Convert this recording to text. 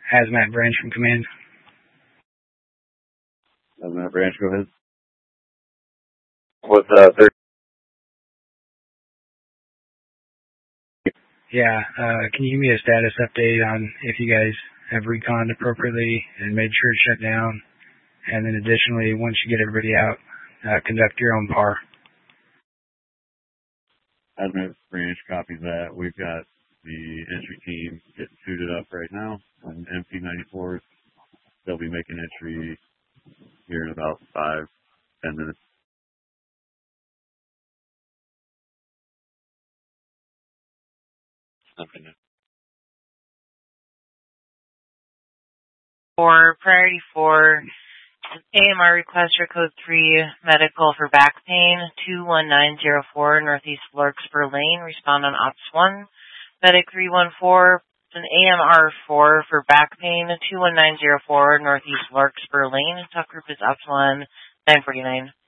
Hazmat Branch from Command. Hazmat Branch, go ahead. What's third? Yeah, can you give me a status update on if you guys have reconned appropriately and made sure it's shut down? And then additionally, once you get everybody out, conduct your own PAR. Hazmat Branch copies that. We've got the entry team getting suited up right now on MP94s. They'll be making entry here in about 5-10 minutes. For priority 4, AMR request for code 3 medical for back pain 21904 Northeast Larkspur Lane. Respond on Ops 1. Medic 314, an AMR 4 for back pain 21904 Northeast Larkspur Lane. Talk group is Ops 1 949.